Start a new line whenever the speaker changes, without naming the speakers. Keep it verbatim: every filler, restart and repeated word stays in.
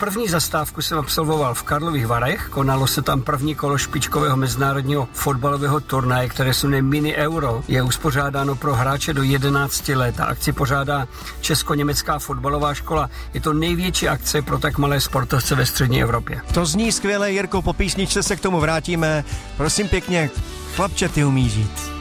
první zastávku jsem absolvoval v Karlových Varech, konalo se tam první kolo špičkového mezinárodního fotbalového turnaje, které se jmenuje Mini Euro. Je uspořádáno pro hráče do jedenácti let a akci pořádá Česko-německá fotbalová škola. Je to největší akce pro tak malé sportovce ve střední Evropě.
To zní skvěle, Jirko, po písničce se k tomu vrátíme. Prosím pěkně, chlapče, ty umíš žít.